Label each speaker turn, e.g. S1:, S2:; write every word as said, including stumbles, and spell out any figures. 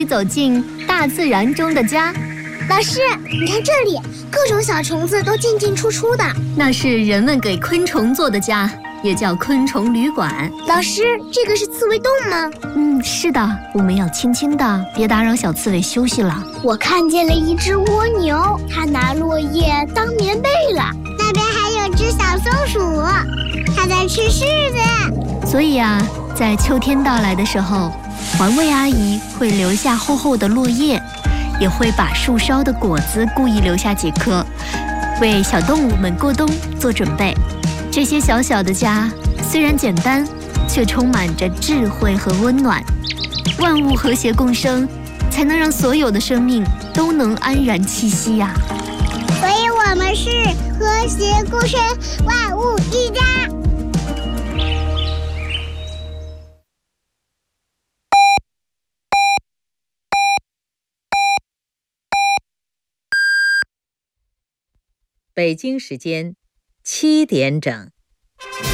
S1: 走进大自然中的家。
S2: 老师，你看这里，各种小虫子都进进出出的。
S1: 那是人们给昆虫做的家，也叫昆虫旅馆。
S2: 老师，这个是刺猬洞吗？
S1: 嗯，是的，我们要轻轻的，别打扰小刺猬休息了。
S2: 我看见了一只蜗牛，它拿落叶当棉被了。那边还有只小松鼠，它在吃柿子。
S1: 所以啊，在秋天到来的时候，环卫阿姨会留下厚厚的落叶，也会把树梢的果子故意留下几颗，为小动物们过冬做准备。这些小小的家虽然简单，却充满着智慧和温暖。万物和谐共生，才能让所有的生命都能安然栖息呀、啊。
S2: 所以我们是和谐共生，万物一家。
S3: 北京时间七点整。